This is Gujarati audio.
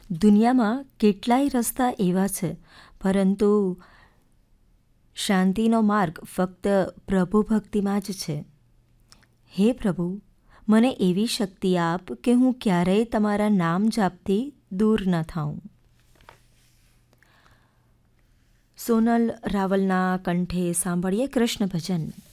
દુનિયામાં કેટલાય રસ્તા એવા છે, પરંતુ શાંતિનો માર્ગ ફક્ત પ્રભુ ભક્તિમાં જ છે. હે પ્રભુ, મને એવી શક્તિ આપ કે હું ક્યારેય તમારા નામ જાપથી દૂર ન થાઉં. સોનલ રાવલના કંઠે સાંભળીએ કૃષ્ણ ભજન.